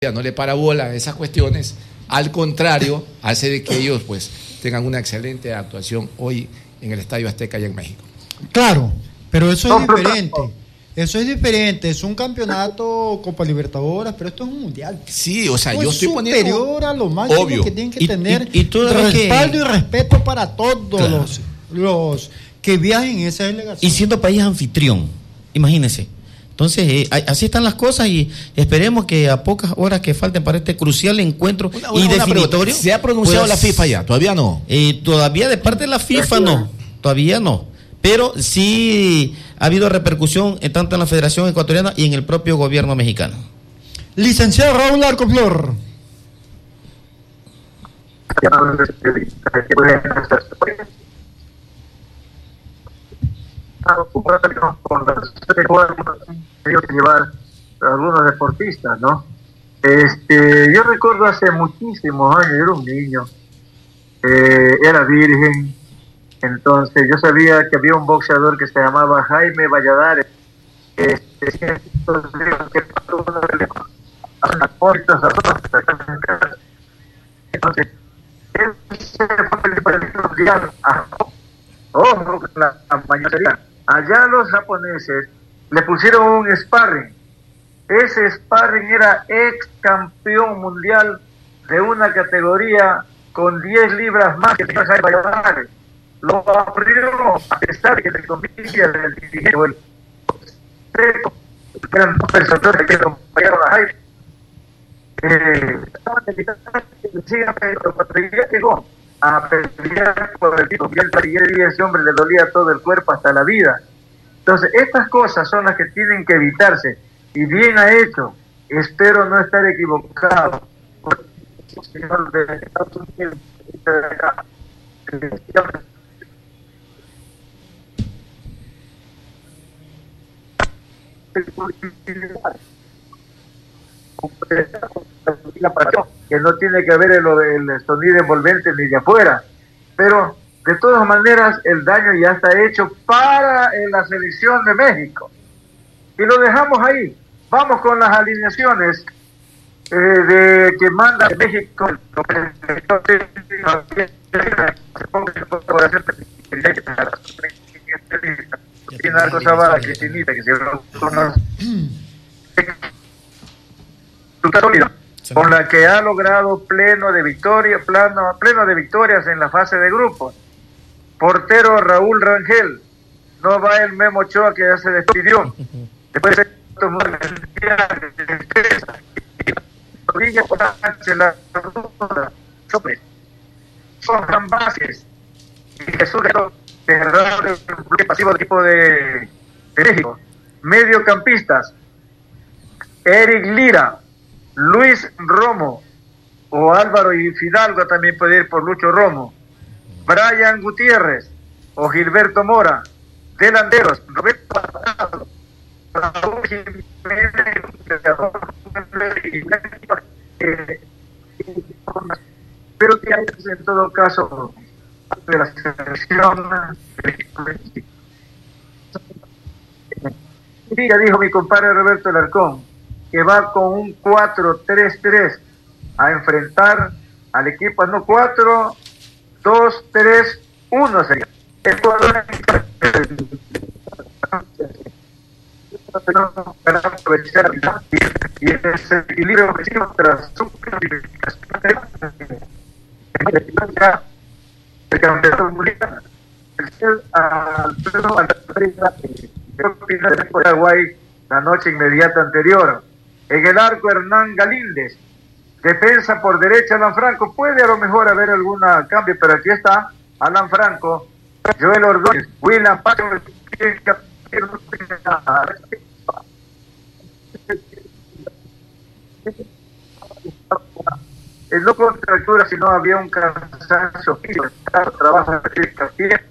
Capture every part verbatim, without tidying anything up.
no le para bola a esas cuestiones, al contrario, hace de que ellos pues tengan una excelente actuación hoy en el Estadio Azteca allá en México. Claro, pero eso es diferente. Eso es diferente, es un campeonato Copa Libertadores, pero esto es un mundial. Sí, o sea, no yo es estoy poniendo superior a lo máximo obvio. que tienen que y, tener y, y respaldo que... y respeto para todos claro. los, los que viajen en esa delegación. Y siendo país anfitrión, imagínense. Entonces, eh, así están las cosas y esperemos que a pocas horas que falten para este crucial encuentro una, una, y una definitorio. Pregunta. ¿Se ha pronunciado pues, la FIFA ya? ¿Todavía no? Eh, todavía de parte de la FIFA no, todavía no. Pero sí ha habido repercusión eh, tanto en la Federación Ecuatoriana y en el propio gobierno mexicano. Licenciado Raúl Arcoflor. Con las que llevar algunos deportistas, ¿no? Este, yo recuerdo hace muchísimos años, yo era un niño, eh, era virgen, entonces yo sabía que había un boxeador que se llamaba Jaime Valladares, este, entonces él se fue para el mundial a oh, la, la mayoría. Allá los japoneses le pusieron un sparring. Ese sparring era ex campeón mundial de una categoría con diez libras más que Jaime Valladares. Lo abrió a pesar de que se convivía del dirigente o el eran dos personas que acompañaron a Jaime. Eh, estaban invitados que sigan, pero cuando ya llegó a pelear por el tipo, y a ese hombre le dolía todo el cuerpo hasta la vida. Entonces, estas cosas son las que tienen que evitarse, y bien ha hecho. Espero no estar equivocado. Señor de Estados Unidos, que no tiene que haber el, el sonido envolvente ni de afuera, pero de todas maneras el daño ya está hecho para la selección de México y lo dejamos ahí. Vamos con las alineaciones eh, de que manda México. Tiene algo esa Cristinita que se con la que ha logrado pleno de victoria, pleno, pleno de victorias en la fase de grupos. Portero Raúl Rangel, no va el Memo Ochoa que ya se despidió. Después de son Juan Vázquez y Jesús de pasivo del equipo de, de México. Mediocampistas: Eric Lira, Luis Romo o Álvaro y Fidalgo, también puede ir por Lucho Romo. Brian Gutiérrez o Gilberto Mora. Delanteros: Roberto Alvarado, Raúl Jiménez, pero que hay en todo caso de la selección. Sí, ya dijo mi compadre Roberto Alarcón que va con un cuatro tres tres a enfrentar al equipo, no cuatro dos tres uno sería. Para aprovechar y ese equilibrio ofensivo tras su clasificación el campeonato mundial. Alfredo de Paraguay la noche inmediata anterior. En el arco, Hernán Galíndez. Defensa por derecha, Alan Franco. Puede a lo mejor haber algún cambio, pero aquí está Alan Franco, Joel Ordóñez, William Pacho. No contractura, sino había un cansancio. Trabajo de Castillo.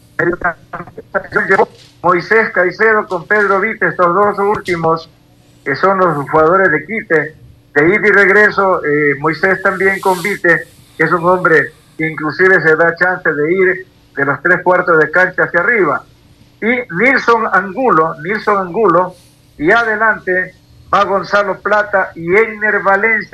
Moisés Caicedo con Pedro Vite, estos dos últimos que son los jugadores de quite, de ida y regreso. eh, Moisés también con Vite, que es un hombre que inclusive se da chance de ir de los tres cuartos de cancha hacia arriba. Y Nilson Angulo, Nilson Angulo, y adelante va Gonzalo Plata y Egner Valencia.